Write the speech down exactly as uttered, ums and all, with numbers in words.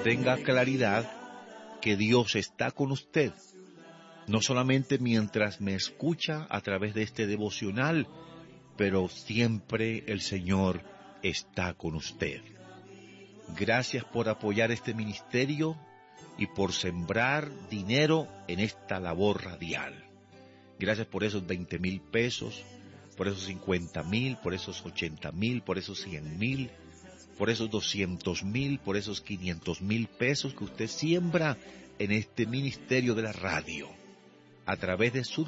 tenga claridad que Dios está con usted, no solamente mientras me escucha a través de este devocional, pero siempre el Señor está con usted. Gracias por apoyar este ministerio y por sembrar dinero en esta labor radial. Gracias por esos veinte mil pesos, por esos cincuenta mil, por esos ochenta mil, por esos cien mil, por esos doscientos mil, por esos quinientos mil pesos que usted siembra en este ministerio de la radio, a través de su